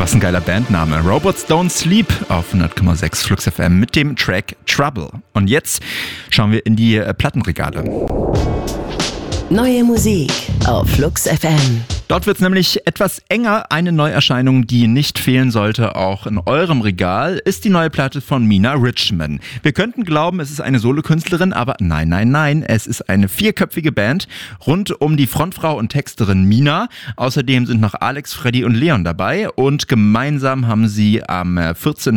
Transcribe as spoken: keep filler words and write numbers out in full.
Was ein geiler Bandname. Robots Don't Sleep auf hundert Komma sechs Flux F M mit dem Track Trouble. Und jetzt schauen wir in die äh, Plattenregale. Neue Musik auf Flux F M. Dort wird es nämlich etwas enger. Eine Neuerscheinung, die nicht fehlen sollte, auch in eurem Regal, ist die neue Platte von Mina Richman. Wir könnten glauben, es ist eine Solokünstlerin, aber nein, nein, nein. Es ist eine vierköpfige Band rund um die Frontfrau und Texterin Mina. Außerdem sind noch Alex, Freddy und Leon dabei und gemeinsam haben sie am vierzehnten